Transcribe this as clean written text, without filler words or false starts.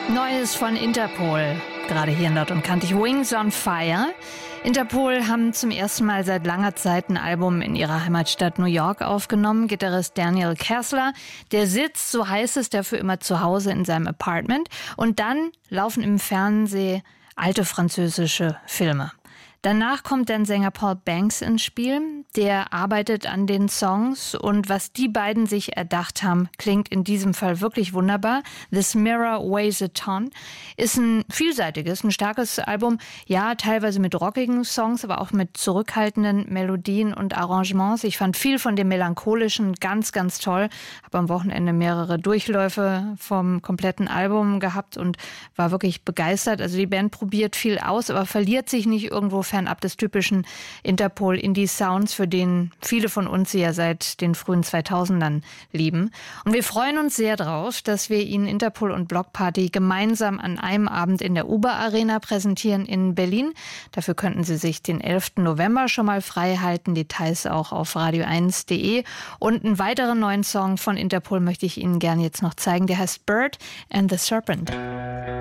Neues von Interpol, gerade hier in Laut und Kantig, Wings on Fire. Interpol haben zum ersten Mal seit langer Zeit ein Album in ihrer Heimatstadt New York aufgenommen. Gitarrist Daniel Kessler, der sitzt, so heißt es, dafür immer zu Hause in seinem Apartment. Und dann laufen im Fernsehen alte französische Filme. Danach kommt dann Sänger Paul Banks ins Spiel. Der arbeitet an den Songs und was die beiden sich erdacht haben, klingt in diesem Fall wirklich wunderbar. This Mirror Weighs a Ton ist ein vielseitiges, ein starkes Album. Ja, teilweise mit rockigen Songs, aber auch mit zurückhaltenden Melodien und Arrangements. Ich fand viel von dem Melancholischen ganz, ganz toll. Habe am Wochenende mehrere Durchläufe vom kompletten Album gehabt und war wirklich begeistert. Also die Band probiert viel aus, aber verliert sich nicht irgendwo fernab des typischen Interpol-Indie-Sounds, für den viele von uns sie ja seit den frühen 2000ern lieben. Und wir freuen uns sehr drauf, dass wir Ihnen Interpol und Block Party gemeinsam an einem Abend in der Uber Arena präsentieren in Berlin. Dafür könnten Sie sich den 11. November schon mal frei halten. Details auch auf radio1.de. Und einen weiteren neuen Song von Interpol möchte ich Ihnen gerne jetzt noch zeigen. Der heißt Bird and the Serpent.